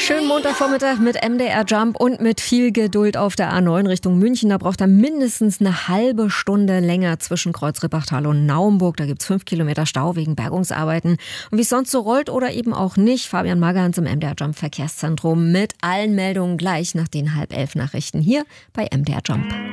Schönen Montagvormittag mit MDR Jump und mit viel Geduld auf der A9 Richtung München. Da braucht er mindestens eine halbe Stunde länger zwischen Kreuz-Rippertal und Naumburg. Da gibt's 5 Kilometer Stau wegen Bergungsarbeiten. Und wie es sonst so rollt oder eben auch nicht, Fabian Magans im MDR Jump Verkehrszentrum mit allen Meldungen gleich nach den 10:30 Nachrichten hier bei MDR Jump.